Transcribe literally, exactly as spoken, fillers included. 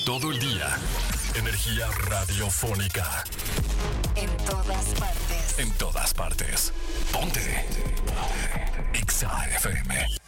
todo el día. Energía radiofónica. En todas partes. En todas partes. Ponte. Ponte. Exa F M.